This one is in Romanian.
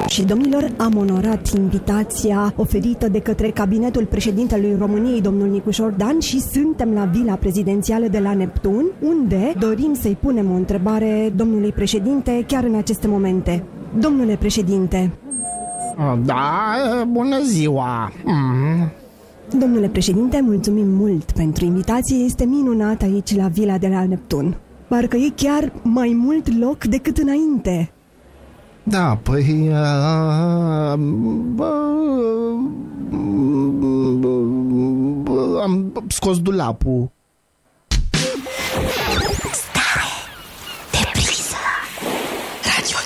Și domnilor, am onorat invitația oferită de către cabinetul președintelui României, domnul Nicușor Dan, și suntem la Vila Prezidențială de la Neptun, unde dorim să-i punem o întrebare domnului președinte chiar în aceste momente. Domnule președinte. Da, bună ziua. Domnule președinte, mulțumim mult pentru invitație. Este minunat aici la Vila de la Neptun. Parcă e chiar mai mult loc decât înainte. Da, păi... am scos dulapul.